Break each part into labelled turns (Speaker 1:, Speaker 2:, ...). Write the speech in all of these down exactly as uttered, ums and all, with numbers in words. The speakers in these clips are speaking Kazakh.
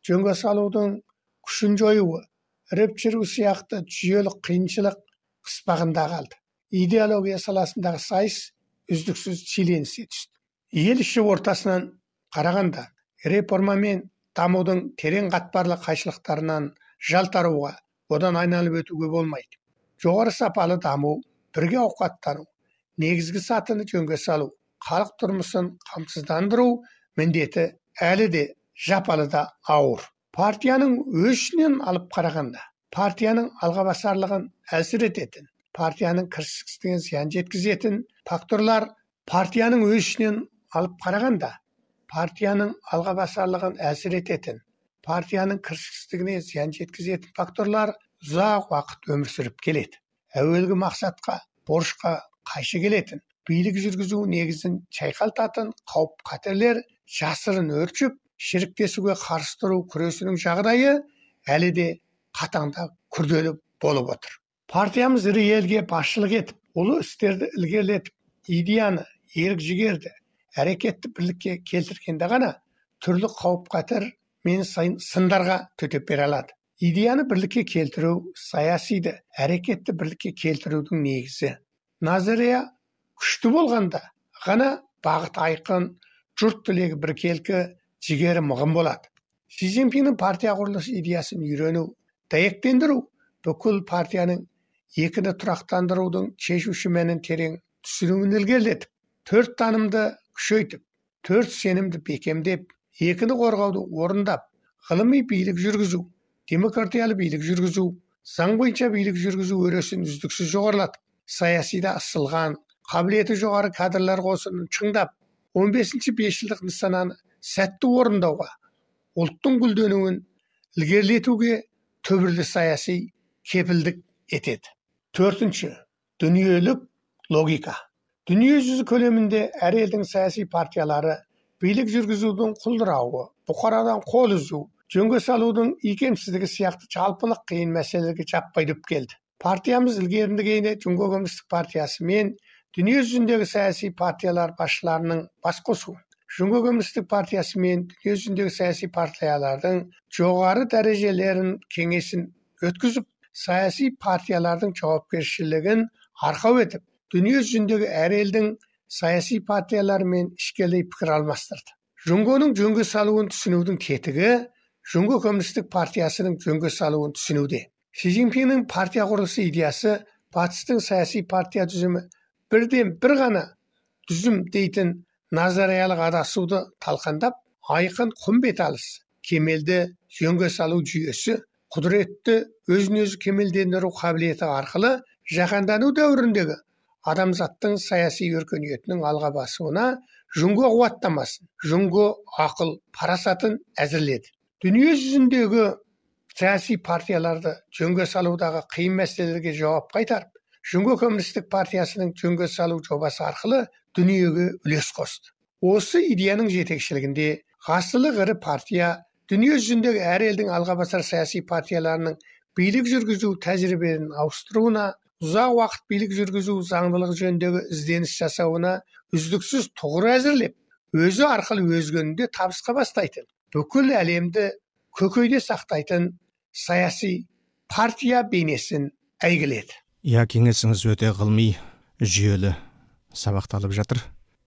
Speaker 1: жөнге салудың күшін жоюы, іріп жыру сияқты жүйелік қиыншылық қыспағында қалды. Идеология саласындағы сайыс үздіксіз шиеленісе түсті. Ел іші ортасынан қарағанда реформа мен дамудың терең қатпарлы қайшылықтарынан жалтаруға, одан айналып өтуге болмайды. Жоғары сапалы даму, бірге ауқаттану, негізгі сатыны жөнге салу, халық тұрмысын қамсыздандыру міндеті әлі де жапалы да ауыр. Партияның өз ішінен алып қарағанда, партияның алға басарлығын әлсірететін, партияның кіріспесіне зиян жеткізетін факторлар партияның өз ішінен алып қарағанда, партияның алға басарлығын әлсірететін, партияның кіріспесіне зиян жеткізетін факторлар ұзақ уақыт өмір сүріп келеді. Әуелгі мақсатқа, борышқа қайшы келетін, билік жүргізу негізін шайқалтатын қауіп қатерлер жасырын өршіп, шіріктесуге қарсы тұру күресінің жағдайы әлі де қатаңда күрделі болып отыр. Партиямыз ірі елге басшылық етіп, ұлы істерді ілгерілетіп, идеяны, ерік-жігерді, әрекетті бірлікке келтіргенде ғана түрлі қауіп-қатер мен сындарға төтеп бере алады. Идеяны бірлікке келтіру, саясиді, әрекетті бірлікке келтірудің негізі. Назария күшті болғанда ғана бағыт айқын, жұрт тілегі біркелкі, жігері мығым болады. Си Цзиньпиннің партия құрылысы идеясын үйрену, дәйектендіру бүкіл партияның екіні тұрақтандырудың шешуші мәнін терең түсінуін ілгерілетіп, төрт танымды күшейтіп, төрт сенімді бекемдеп, екіні қорғауды орындап, ғылыми билік жүргізу, демократиялы билік жүргізу, заң бойынша билік жүргізу өресін үздіксіз жоғарылатып, саясида ысылған, қабілеті жоғары кадрлар қосынын шыңдап, он бесінші бесжылдық нысананы сәтті орындауға, ұлттың гүлденуін ілгерілетуге түбірлі саяси кепілдік етеді. Төртінші, дүниелік логика. Дүние жүзі көлемінде әр елдің саяси партиялары билік жүргізудің құлдырауы, бұқарадан қол үзу, жөнге салудың икемсіздігі сияқты жалпылық қиын мәселелерге жаппай дөп келді. Партиямыз ілгерінді кейіне Жүнге Коммунистік партиясы мен дүние жүзіндегі саяси партиялар басшыларының бас қосуын, Жүнге Коммунистік партиясы мен дүние жүзіндегі саяси партиялардың жоғары дәрежелерін кеңесін өткізіп, саяси партиялардың жауапкершілігін арқау етіп, дүние жүзіндегі әр елдің саяси партияларымен ішкелей пікір алмастырды. Жүнгенің жөнге салуын түсінудің тетігі Жүнге Коммунистік партиясының жөнге салуын түсінуде. Си Цзиньпиннің партия құрылысы идеясы батыстың саяси партия түзімі бірден бір ғана түзім дейтін назариялық адасуды талқандап, айқын құм беталыс, кемелді жөнге салу жүйесі, құдіретті өзін-өзі кемелдендіру қабілеті арқылы жаһандану дәуіріндегі адамзаттың саяси өркениетінің алға басуына жүнге қуаттамасын, жүнге ақыл, парасатын әзірледі. Дүние жүзіндегі саяси партияларды жөнге салудағы қиын мәселелерге жауап қайтарып, Жүнге Коммунистік партиясының жөнге салу жобасы арқылы дүниеге үлес қосты. Осы идеяның жетекшілігінде ғасырлық ірі партия дүние жүзіндегі әр елдің алға басар саяси партияларының билік жүргізу тәжірибелерін ауыстыруына, ұзақ уақыт билік жүргізу заңдылық жөніндегі ізденіс жасауына үздіксіз тұғыр әзірлеп, өзі арқылы өзгенінде табысқа бастайтын, бүкіл әлемді көкейде сақтайтын саяси партия бейнесін әйгіледі.
Speaker 2: Я, кеңесіңіз өте ғылыми, жүйелі сабақталып жатыр.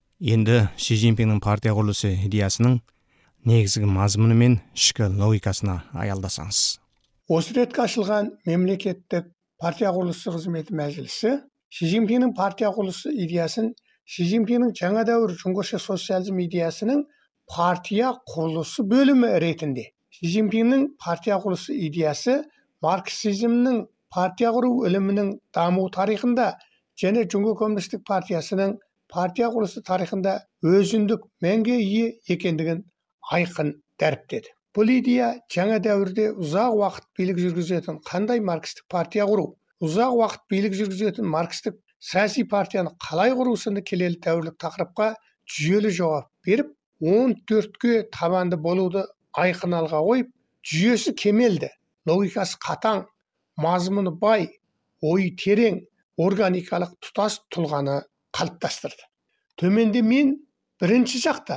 Speaker 2: Енді Си Цзиньпиннің партия құрылысы идеясының негізгі мазмұны мен ішкі логикасына аялдасаңыз.
Speaker 1: Осы ретке ашылған мемлекеттік партия құрылысы қызметі мәжілісі Си Цзиньпиннің партия құрылысы идеясын Си Цзиньпиннің жаңа дәуір жүнгөші социализм идеясының партия құрылысы бөлімі ретінде. Си Цзиньпиннің партия құрылысы идеясы марксизмнің партия құру ілімінің даму тарихында және Жүнге Коммунистік партиясының партия құрылысы тарихында өзіндік мәнге ие екендігін айқын дәріптеді. Бұл идея жаңа дәуірде ұзақ уақыт билік жүргізетін қандай маркстік партия құру, ұзақ уақыт билік жүргізетін маркстік саяси партияны қалай құру сынды келелі дәуірлік тақырыпқа жүйелі жауап беріп, он төртке табанды болуды айқын алға қойып, жүйесі кемелді, логикасы қатаң, мазмұны бай, ойы терең, органикалық тұтас тұлғаны қалыптастырды. Төменде мен бірінші жақта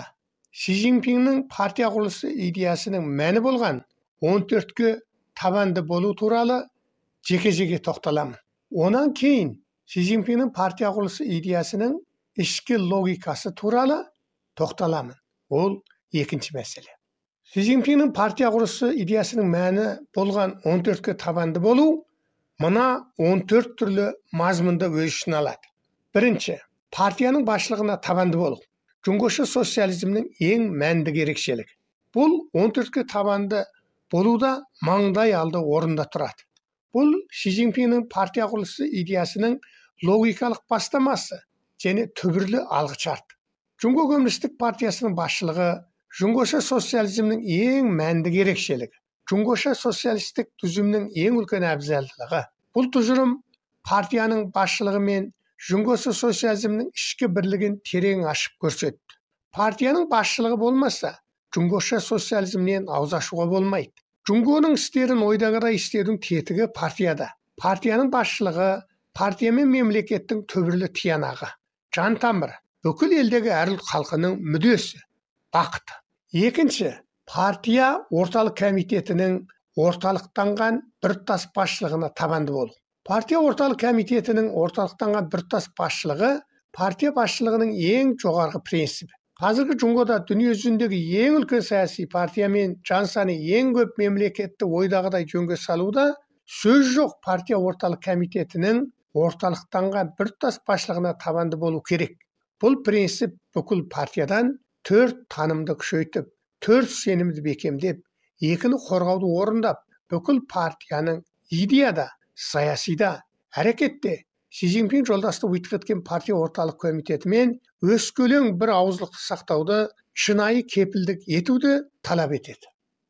Speaker 1: Си Цзиньпиннің партия құрылысы идеясының мәні болған он төртке табанды болу туралы жеке-жеке тоқталамын. Онан кейін Си Цзиньпиннің партия құрылысы идеясының ішкі логикасы туралы тоқталамын. Ол екінші мәселе. Си Цзиньпиннің партия құрылысы идеясының мәні болған он төртке табанды болу мына он төрт түрлі мазмұнда өз ішіне алады. Бірінші, партияның басшылығына табанды болу. Жұңғошы социализмнің ең мәнді ерекшелігі. Бұл он төртке табанды болуда маңдай алды орында тұрады. Бұл Си Цзиньпиннің партия құрылысы идеясының логикалық бастамасы және түбірлі алғышарты. Жұңго коммунистік партиясының басшылығы жұңғоша социализмнің ең мәнді ерекшелігі. Жұңғоша социалистік түзімнің ең үлкен әбзалдылығы. Бұл тұжырым партияның басшылығы мен жұңғошы социализмнің ішкі бірлігін терең ашып көрсетті. Партияның басшылығы болмаса, жұңғоша социализмнен ауыз ашуға болмайды. Жұңгоның істерін ойдағыдай істеудің тетігі партияда. Партияның басшылығы партия мен мемлекеттің түбірлі тиянағы, жан тамыры, бүкіл елдегі әр ұлт халқының мүддесі, бақыты. Екінші, партия орталық комитетінің орталықтанған біртұтас басшылығына табанды болу. Партия орталық комитетінің орталықтанған біртұтас басшылығы партия басшылығының ең жоғарғы принципі. Қазіргі жұңғода дүние жүзіндегі ең үлкен саяси партия мен жан саны ең көп мемлекетті ойдағыдай жөнге салуда сөз жоқ. Партия орталық комитетінің орталықтанған біртұтас басшылығына табанды болу керек. Бұл принцип бүкіл партиядан төрт танымды күшейтіп, төрт сенімді бекемдеп, екіні қорғауды орындап, бүкіл партияның идеяда, саясида, әрекетте Си Цзиньпин жолдасты ұйытқы еткен партия орталық комитетімен өскелең бір ауызлықты сақтауды, шынайы кепілдік етуді талап етеді.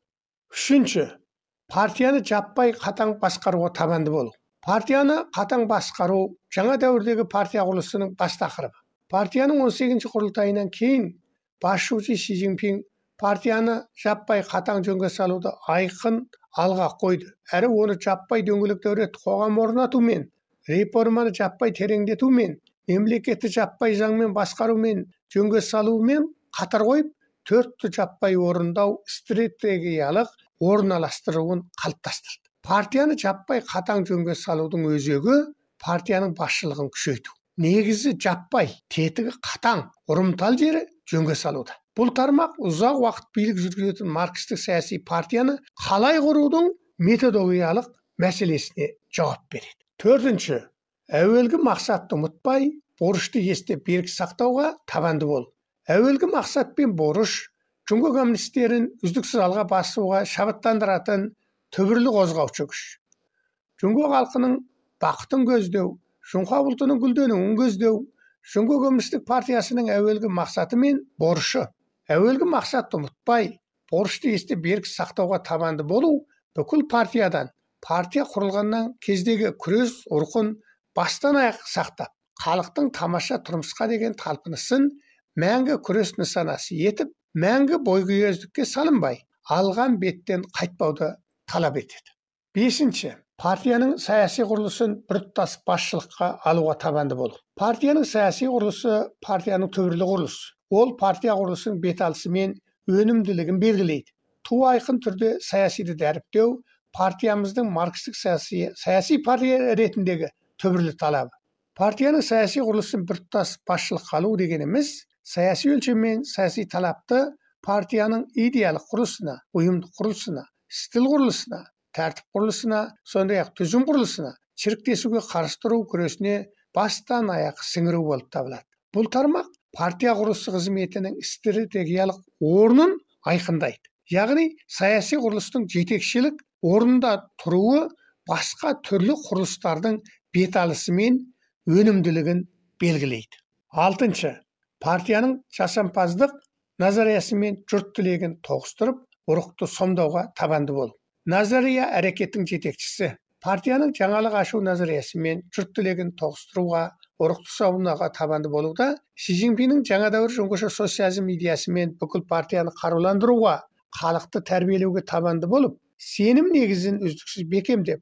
Speaker 1: Үшінші, партияны жаппай қатаң басқаруға табанды болу. Партияны қатаң басқару жаңа дәуірдегі партия құрылысының бас тақырыбы. Партияның он сегізінші құрылтайынан кейін басшысы Си Цзиньпин партияны жаппай қатаң жөнге салуды айқын алға қойды. Әрі оны жаппай дөңгелек дәуір қоғам орнатумен, реформаны жаппай тереңдетумен, мемлекетті жаппай заңмен басқарумен, жөнге салумен қатар қойып, төртті жаппай орындау стратегиялық орналастыруын қалыптастырды. Партияны жаппай қатаң жөнге салудың өзегі партияның басшылығын күшейту. Негізі жаппай, тетігі қатаң, ұрымтал жері жөнге салуда. Бұл тармақ ұзақ уақыт билік жүргізетін маркстік саяси партияны қалай құрудың методологиялық мәселесіне жауап береді. Төртінші, әуелгі мақсатты ұмытпай, борышты есте берік сақтауға табанды бол. Әуелгі мақсат пен борыш жұңго коммунистерін үздіксіз алға басуға шабыттандыратын түбірлі қозғаушы күш. Жұңго халқының бақытын көздеу, жұңға бұлтының гүлденуін көздеу, жұңго коммунистік партиясының әуелгі мақсаты мен борышы. Әуелгі мақсатты ұмытпай, борышты есте берік сақтауға табанды болу бүкіл партиядан, партия құрылғаннан кездегі күрес ұрқын бастан аяқ сақтап, халықтың тамаша тұрмысқа деген талпынысын мәңгі күрес нысанасы етіп, мәңгі бойкүйездікке салынбай, алған беттен қайтпауды талап етеді. Бесінші, партияның саяси құрылысын біртұтас басшылыққа алуға табанды болу. Партияның саяси құрылысы партияның түбірлі құрылысы. Ол партия құрылысының беталысы мен өнімділігін белгілейді. Ту айқын түрде саясиді дәріптеу партиямыздың маркстік саяси, саяси партия ретіндегі түбірлі талабы. Партияның саяси құрылысын біртұтас басшылыққа алу дегеніміз, саяси өлшеммен саяси талапты партияның идеялық құрылысына, ұйымдық құрылысына, стил құрылысына, тәртіп құрылысына, сондай-ақ түзім құрылысына, шіріктесуге қарсы тұру күресіне бастан аяқ сіңіру болып табылады. Бұл тармақ партия құрылысы қызметінің стратегиялық орнын айқындайды. Яғни саяси құрылыстың жетекшілік орнында тұруы басқа түрлі құрылыстардың беталысы мен өнімділігін белгілейді. Алтыншы, партияның жасампаздық назариясы мен жұрт тілегін тоғыстырып, ұрықты сомдауға табанды болу. Назария әрекеттің жетекшісі. Партияның жаңалық ашу назариясы мен жұрт тілегін тоғыстыруға, ұрықты сомдауға табанды болуда Си Цзиньпиннің жаңа дәуір жұңғоша социализм идеясы мен бүкіл партияны қаруландыруға, халықты тәрбиелеуге табанды болып, сенім негізін үздіксіз бекемдеп,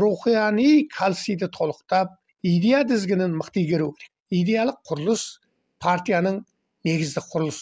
Speaker 1: рухани калцийді толықтап, идея тізгінін мықты игеру керек. Идеялық құрылыс партияның негізді құрылыс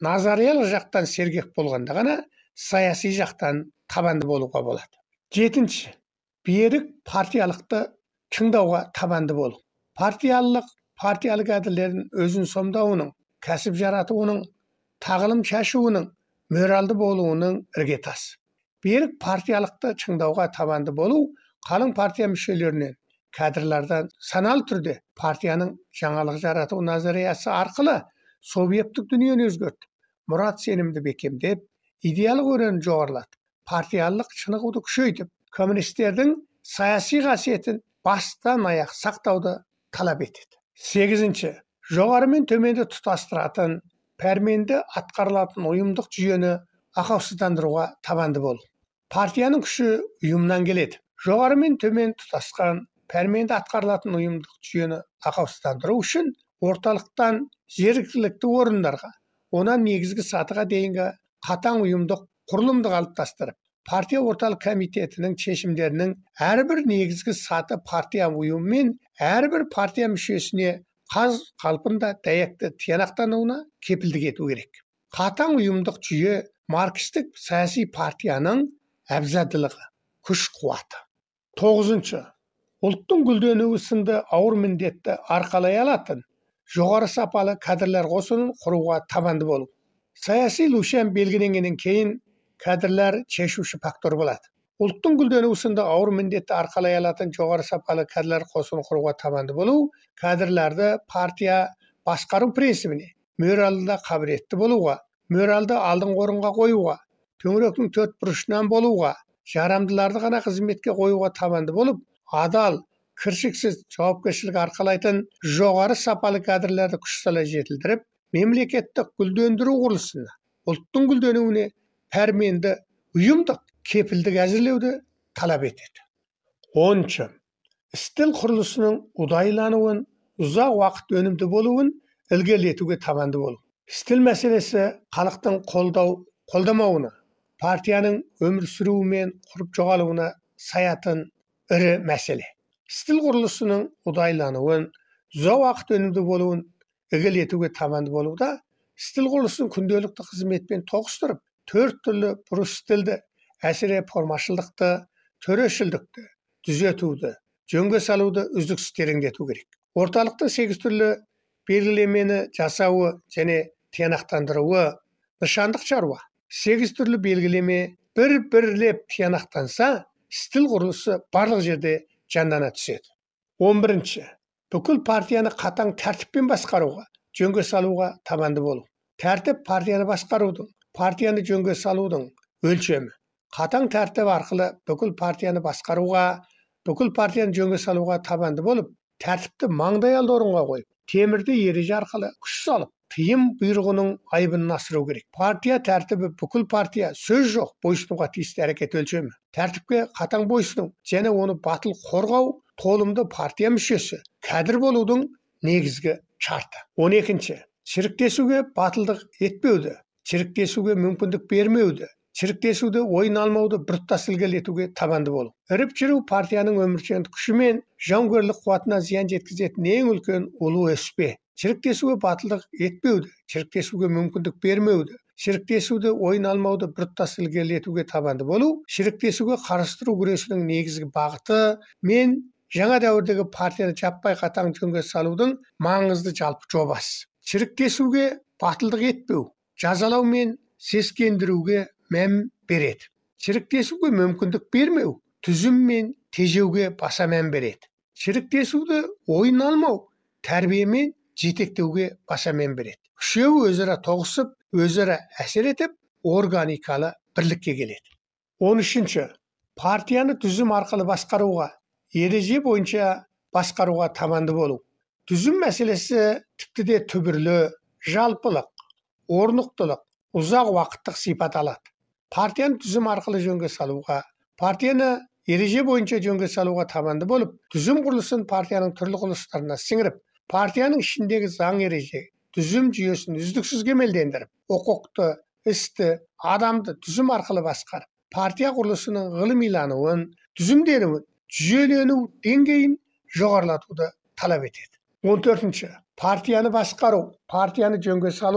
Speaker 1: назариялық жақтан сергек болғанда ғана саяси жақтан табанды болуға болады. Жетінші, берік партиялықты тыңдауға табанды болу. Партиялық, партиялық әдірлерін өзін сомдауының, кәсіп жаратуының, тағылым шашуының, моралды болуының іргетасы. Берік партиялықты тыңдауға табанды болу, қалың партия мүшелерінен, кадрлардан саналы түрде партияның жаңалық жарату назариясы арқылы субъекттік дүниені өзгертіп, мұрат сенімді бекемдеп, идеялық өрені жоғарылатып, партиялық шынығуды күшейтіп, коммунистердің саяси қасиетін бастан аяқ сақтауды талап етеді. Сегізінші, жоғары мен төменді тұтастыратын, пәрменді атқарылатын ұйымдық жүйені ақаусыздандыруға табанды болу. Партияның күші ұйымнан келеді. Жоғары мен төмен тұтасқан, пәрменді атқарылатын ұйымдық жүйені ақаусыздандыру үшін орталықтан жергілікті орындарға, онан негізгі сатыға дейінгі қатаң ұйымдық құрылымды қалыптастырып, партия орталық комитетінің шешімдерінің әрбір негізгі саты партия ұйымы мен әрбір партия мүшесіне қаз қалпында дәйекті тиянақтануына кепілдік ету керек. Қатаң ұйымдық жүйе маркстік саяси партияның әбзәділігі, күш қуаты. Тоғызыншы, ұлттың гүлденуі сынды ауыр міндетті арқалай алатын жоғары сапалы кадрлар қосынын құруға табанды болу. Саяси лушен белгіленгеннен кейін кадрлар шешуші фактор болады. Ұлттың гүлденуі сынды ауыр міндетті арқалай алатын жоғары сапалы кадрлар қосынын құруға табанды болу, кадрларды партия басқару принцибіне, моралды қабілетті болуға, моралды алдын орынға қоюға, төңіректің төрт бұрышынан болуға, жарамдыларды ғана қызметке қоюға табанды болып, адал, кіршіксіз жауапкершілік арқалайтын жоғары сапалы кадрларды күш сала жетілдіріп, мемлекеттік гүлдендіру құрылысына, ұлттың гүлденуіне пәрменді ұйымдық кепілдік әзірлеуді талап етеді. оныншы. Стил құрылысының ұдайлануын, ұзақ уақыт өнімді болуын ілгерілетуге табанды болу. Стил мәселесі халықтың қолдау, қолдамауына, партияның өмір сүруі мен құрып жоғалуына саятын ірі мәселе. Стил құрылысының ұдайлануын, ұзақ уақыт өнімді болуын ілгерілетуге табанды болуда, стил құрылысын күнделікті қызметпен тоғыстырып, төрт түрлі бұрыс стилді, әсіре формашылдықты, төрешілдікті, түзетуді, жөнге салуды үздіксіз тереңдету керек. Орталықтың сегіз түрлі белгілемені жасауы және тиянақтандыруы нышандық шаруа. сегіз түрлі белгілеме бір-бірлеп тиянақтанса, стил құрылысы барлық жерде жандана түседі. он бірінші. Бүкіл партияны қатаң тәртіппен басқаруға, жөнге салуға табанды болу. Тәртіп партияны басқарудың, партияны жөнге салудың өлшемі. Қатаң тәртіп арқылы бүкіл партияны басқаруға, бүкіл партияны жөнге салуға табанды болып, тәртіпті маңдай алды орынға қойып, темірді ереже арқылы күш салып, тыйым бұйрығының айбынын асыру керек. Партия тәртібі бүкіл партия сөз жоқ бойсынуға тиісті әрекет өлшемі. Тәртіпке қатаң бойсыну және оны батыл қорғау толымды партия мүшесі, кәдір болудың негізгі шарты. он екінші. Шіріктесуге батылдық етпеуді, шіріктесуге мүмкіндік бермеуді, шіріктесуді ойын алмауды біртұтас ілгерілетуге табанды болу. Іріп-шіру партияның өміршеңдік күші мен жауынгерлік қуатына зиян жеткізетін ең үлкен ұлы өспе. Шіріктесуге батылдық етпеуді, шіріктесуге мүмкіндік бермеуді, шіріктесуді ойын алмауды біртұтас ілгерілетуге табанды болу, шіріктесуге қарыстыру күресінің негізгі бағыты мен жаңа дәуірдегі партияны жаппай қатаң жөнге салудың маңызды жалпы жобасы. Шіріктесуге батылдық етпеу, жазалау мен сескендіруге мән береді. Шіріктесуге мүмкіндік бермеу, түзім мен тежеуге баса мән береді. Шіріктесуді ойын алмау, тәрбие мен жетектеуге баса мән береді. Үшеуі өзара тоғысып, өзара әсер етіп, органикалы бірлікке келеді. он үшінші. Партияны түзім арқылы басқаруға, ереже бойынша басқаруға табанды болу. Түзім мәселесі тіпті де түбірлі, жалпылық, орнықтылық, ұзақ уақыттық сипат алады. Партияны түзім арқылы жөнге салуға, партияны ереже бойынша жөнге салуға табанды болып, түзім құрылысын партияның түрлі құрылыстарына сіңіріп, партияның ішіндегі заң ереже, түзім жүйесін үздіксіз кемелдендіріп, құқықты, істі, адамды түзім арқылы басқарып, партия құрылысының ғылымилануын, түзімденуін, жүйелену деңгейін жоғарылатуды талап етеді. он төртінші. Партияны басқару, партияны жөнге салу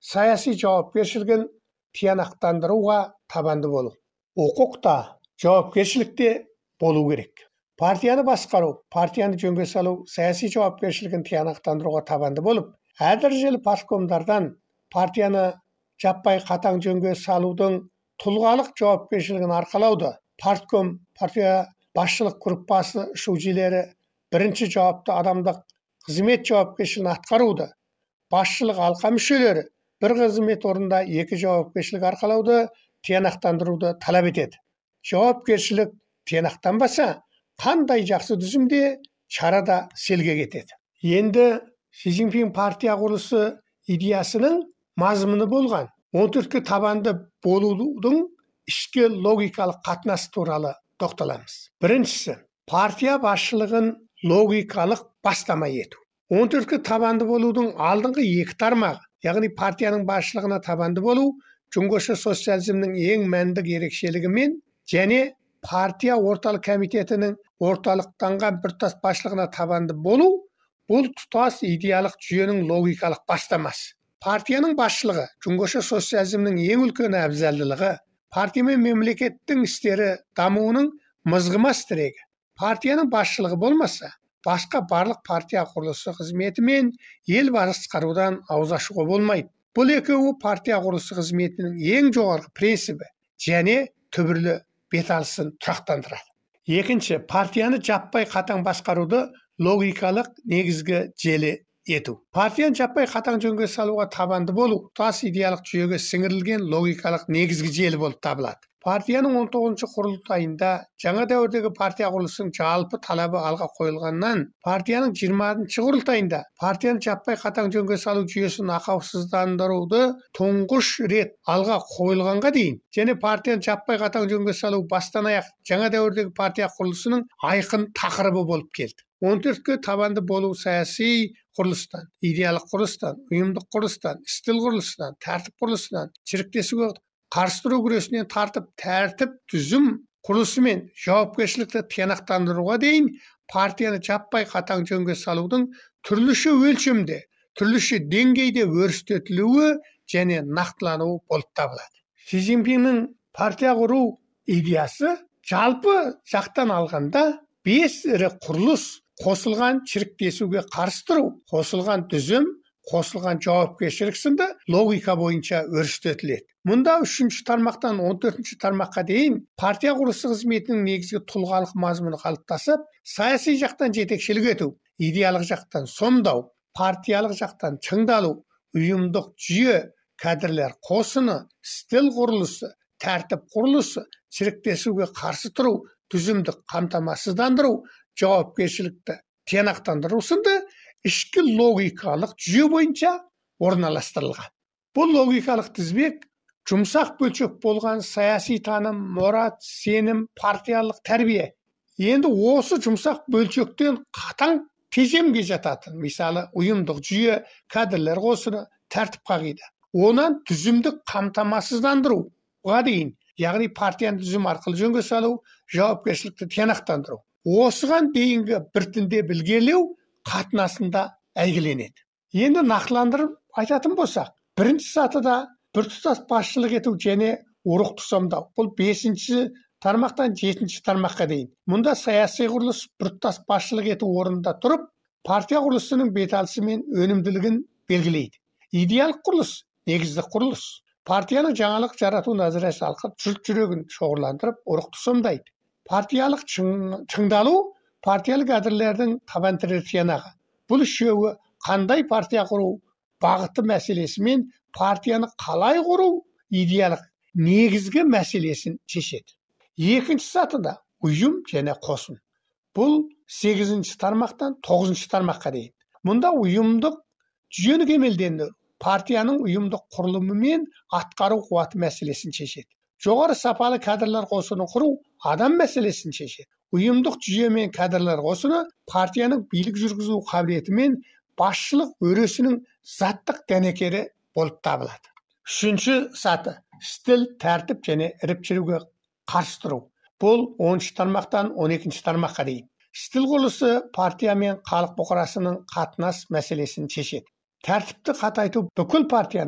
Speaker 1: саяси жауапкершілігін тиянақтандыруға табанды болу. Оқықта, жауапкершілікте болу керек. Партияны басқару, партияны жөнге салу, саяси жауапкершілігін тиянақтандыруға табанды болып, әдіржелі парткомдардан партияны жаппай қатаң жөнге салудың тұлғалық жауапкершілігін арқалауды, партком, партия басшылық группасы шужилері бірінші жауапты адамдық қызмет жауапкершілігін атқаруды, басшылық алқа мүшелері бір қызмет орында екі жауапкершілік арқалауды тиянақтандыруды талап етеді. Жауапкершілік тиянақтанбаса, қандай жақсы түзімде шарада селге кетеді. Енді Си Цзиньпин партия құрылысы идеясының мазмұны болған он төртке табанды болудың ішкі логикалық қатынасы туралы тоқталамыз. Біріншісі, партия басшылығын логикалық бастама ету. он төртке табанды болудың алдыңғы екі тармағы, яғни партияның басшылығына табанды болу, Жоңғоша социализмнің ең мәндік ерекшелігімен және партия орталық комитетінің орталықтанған біртұтас басшылығына табанды болу, бұл тұтас идеялық жүйенің логикалық бастамасы. Партияның басшылығы Жоңғоша социализмнің ең үлкен әбзалдылығы, партия мен мемлекеттің істері дамуының мызғымас тірегі. Партияның басшылығы болмаса, басқа барлық партия құрылысы қызметі мен ел басқарудан ауыз ашуға болмайды. Бұл екеуі партия құрылысы қызметінің ең жоғарғы принципі және түбірлі беталысын тұрақтандырады. Екінші, партияны жаппай қатаң басқаруды логикалық негізгі желі ету. Партияны жаппай қатаң жөнге салуға табанды болу тұтас идеялық жүйеге сіңірілген логикалық негізгі желі болып табылады. Партияның он тоғызыншы құрылтайында жаңа дәуірдегі партия құрылысының жалпы талабы алға қойылғаннан, партияның жиырмасыншы құрылтайында партияны жаппай қатаң жөнге салу жүйесін ақаусыздандыруды тұңғыш рет алға қойылғанға дейін, және партияны жаппай қатаң жөнге салу бастан аяқ жаңа дәуірдегі партия құрылысының айқын тақырыбы болып келді. он төртке табанды болу саяси құрылыстан, идеялық құрылыстан, ұйымдық құрылыстан, стил құрылыстан, тәртіп құрылыстан, шіріктесуге қарсы тұру күресінен тартып тәртіп түзім құрылысы мен жауапкершілікті тиянақтандыруға дейін партияны жаппай қатаң жөнге салудың түрліше өлшемде, түрліше деңгейде өрістетілуі және нақтылануы болып табылады. Си Цзиньпиннің партия құру идеясы жалпы жақтан алғанда бес ірі құрылыс, қосылған шіріктесуге қарсы тұру, қосылған түзім, қосылған жауапкершілік сынды логика бойынша өрістетіледі. Мұнда үшінші тармақтан он төртінші тармаққа дейін партия құрылысы қызметінің негізгі тұлғалық мазмұны қалыптасып, саяси жақтан жетекшілік ету, идеялық жақтан сомдау, партиялық жақтан шыңдалу, ұйымдық жүйе, кадрлер қосыны, стил құрылысы, тәртіп құрылысы, шіріктесуге қарсы тұру, түзімдік қамтамасыздандыру, жауапкершілікті тиянақтандыру сынды ішкі логикалық жүйе бойынша орналастырылған. Бұл логикалық тізбек жұмсақ бөлшек болған саяси таным, мұрат, сенім, партиялық тәрбие. Енді осы жұмсақ бөлшектен қатаң тежемге жататын, мысалы ұйымдық жүйе, кадрлер қосыны, тәртіп қағида. Онан түзімдік қамтамасыздандыруға дейін, яғни партияны түзім арқылы жөнге салу, жауапкершілікті тиянақтандыру. Осыған дейінгі біртінде білгелеу қатынасында әйгіленеді. Енді нақтыландырып айтатын болсақ, бірінші сатыда біртұтас басшылық ету және ұрықты сомдау. Бұл бесінші тармақтан жетінші тармаққа дейін. Мұнда саяси құрылыс біртұтас басшылық ету орнында тұрып, партия құрылысының беталысы мен өнімділігін белгілейді. Идеялық құрылыс, негіздік құрылыс. Партияның жаңалық жарату назар салқып, жұрт жүрегін шоғырландырып, ұрықты сомдайды. Партиялық шыңдалу, партиялық кадрлердің табан тірер тиянағы. Бұл үшеуі қандай партия құру бағыты мәселесі мен партияны қалай құру идеялық негізгі мәселесін шешеді. Екінші сатыда ұйым және қосын. Бұл сегізінші тармақтан тоғызыншы тармаққа дейін. Мұнда ұйымдық жүйені кемелдендіру, партияның ұйымдық құрылымы мен атқару қуаты мәселесін шешеді. Жоғары сапалы кадрлар қосыны құру адам мәселесін шешеді. Ұйымдық жүйе мен кадрлар қосыны партияның билік жүргізу қабілеті мен басшылық өресінің заттық дәнекері болып табылады. Үшінші саты стил, тәртіп және іріктеуге қарсы тұру. Бұл оныншы тармақтан он екінші тармаққа дейін. Стил құрылысы партия мен халық бұқарасының қатынас мәселесін шешеді. Тәртіпті қатайту бүкіл партияның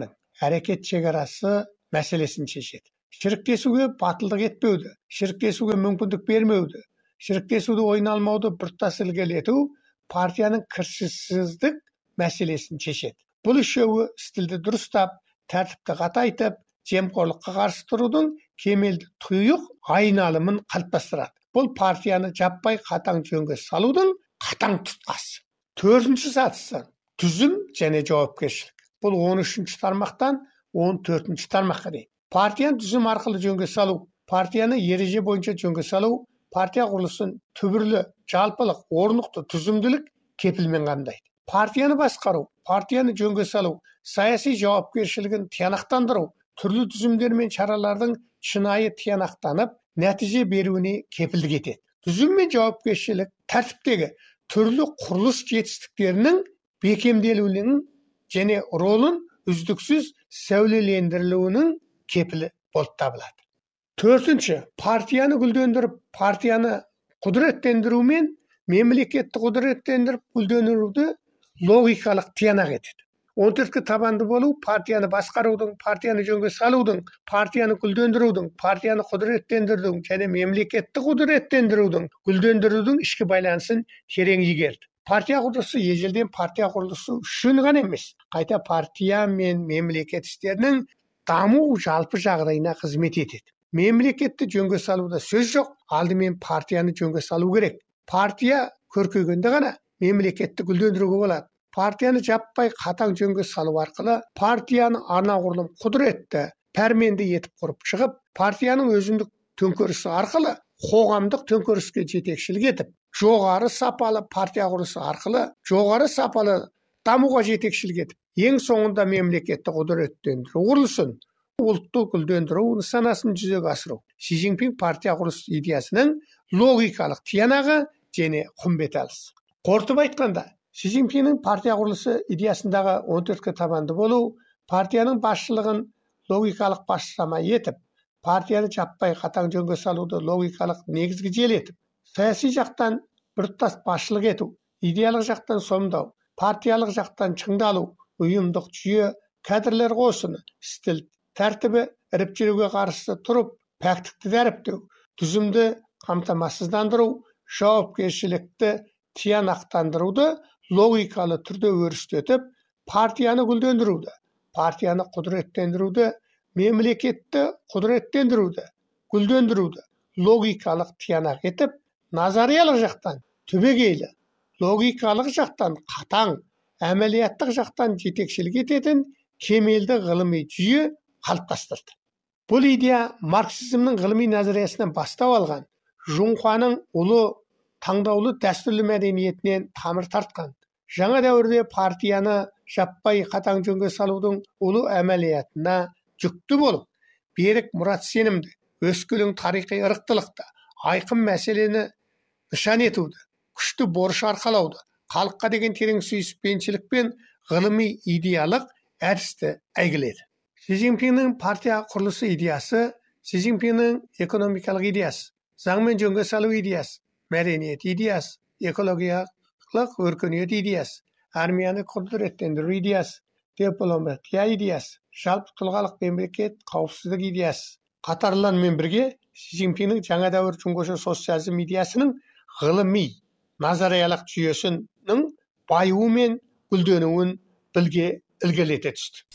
Speaker 1: әрекет шекарасы мәселесін шешеді. Шіріктесуге батылдық етпеуді, шіріктесуге мүмкіндік бермеуді, шіріктесуді ойына алмауды біртұтас ілгерілету партияның кіршіксіздік мәселесін шешеді. Бұл үшеуі стілді дұрыстап, тәртіпті қатайтып, жемқорлыққа қарсы тұрудың кемелді тұйық айналымын қалыптастырады. Бұл партияны жаппай қатаң жөнге салудың қатаң тұтқасы. Төртінші сатысы түзім және жауапкершілік. Бұл он үшінші тармақтан он төртінші тармаққа дейін. Партияны түзім арқылы жөнге салу, партияны ереже бойынша жөнге салу, партия құрылысын түбірлі, жалпылық, орнықты түзімділік кепілмен қамдайды. Партияны басқару, партияны жөнге салу, саяси жауапкершілігін тиянақтандыру, түрлі түзімдер мен шаралардың шынайы тиянақтанып, нәтиже беруіне кепілдік етеді. Түзім мен жауапкершілік тәртіптегі түрлі құрылыс жетістіктерінің бекемделуінің және ролын үздіксіз сәулелендірілуінің кепілі болып табылады. Төртінші, партияны гүлдендіріп, партияны құдіреттендіру мен мемлекетті құдіреттендіріп гүлдендіруді логикалық тиянақ етеді. он төртке табанды болу партияны басқарудың, партияны жөнге салудың, партияны гүлдендірудің, партияны құдіреттендірудің және мемлекетті құдіреттендірудің, гүлдендірудің ішкі байланысын терең игерді. Партия құрылысы ежелден партия құрылысы үшін ғана емес, қайта партия мен мемлекет істерінің даму жалпы жағдайына қызмет етеді. Мемлекетті жөнге салуда сөз жоқ, алдымен партияны жөнге салу керек. Партия көркейгенде ғана мемлекетті гүлдендіруге болады. Партияны жаппай қатаң жөнге салу арқылы партияны анағұрлым құдіретті, пәрменді етіп құрып шығып, партияның өзіндік төңкерісі арқылы қоғамдық төңкеріске жетекшілік етіп, жоғары сапалы партия құрылысы арқылы жоғары сапалы дамуға жетекшілік етіп, ең соңында мемлекетті құдіреттендіру құрылысын, ұлтты гүлдендіру нысанасын жүзеге асыру. Си Цзиньпин партия құрылысы идеясының логикалық тиянағы және құмбеталысы. Қорытып айтқанда, Си Цзиньпиннің партия құрылысы идеясындағы он төртке табанды болу, партияның басшылығын логикалық басшылама етіп, партияны жаппай қатаң жөнге салуды логикалық негізгі жел етіп, саяси жақтан біртұтас басшылық ету, идеялық жақтан сомдау, партиялық жақтан шыңдалу, ұйымдық жүйе, кадрлер қосыны, стиль тәртібі, іріктеуге қарсы тұрып, пәктікті дәріптеу, түзімді қамтамасыздандыру, жауапкершілікті тиянақтандыруды логикалы түрде өрістетіп, партияны гүлдендіруді, партияны құдіреттендіруді, мемлекетті құдіреттендіруді, гүлдендіруді логикалық тиянақ етіп, назариялық жақтан түбегейлі, логикалық жақтан қатаң, әмәлияттық жақтан жетекшілік ететін кемелді ғылыми жүйе қалыптастырды. Бұл идея марксизмнің ғылыми назариясынан бастау алған, Жунхуаның ұлы таңдаулы дәстүрлі мәдениетінен тамыр тартқан. Жаңа дәуірде партияны жаппай қатаң жөнге салудың ұлы әмәлиятына жүкті болып, берік мұрат сенімді, өскелең тарихи ырықтылықты, айқын мәселені нышан етуді, күшті борыш арқалауды, халыққа деген терең сүйіспеншілік пен ғылыми идеялық әдісті әйгіледі. Си Цзиньпиннің партия құрылысы идеясы, Си Цзиньпиннің экономикалық идеясы, заңмен жөнге салу идеясы, мәдениет идеясы, экологиялық өркениет идеясы, армияны құдіреттендіру идеясы, дипломатия идеясы, жалпы тұлғалық мемлекет қауіпсіздік идеясы қатарлармен бірге Си Цзиньпиннің жаңа дәуір жұңғышы социализм идеясының ғылыми назариялық жүйесінің баюы мен гүлденуін білге ілгерілете түсті.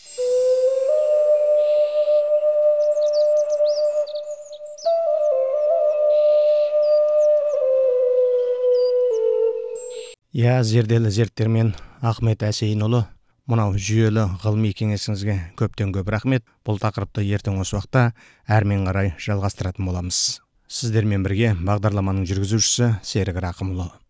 Speaker 2: Я зерделі зерттермен Ахмет Әсейінұлы, мынау жүйелі ғылыми кеңесіңізге көптен көп рахмет. Бұл тақырыпты ертең осы уақытта әрмен қарай жалғастыратын боламыз. Сіздермен бірге бағдарламаның жүргізушісі Серік Рақымұлы.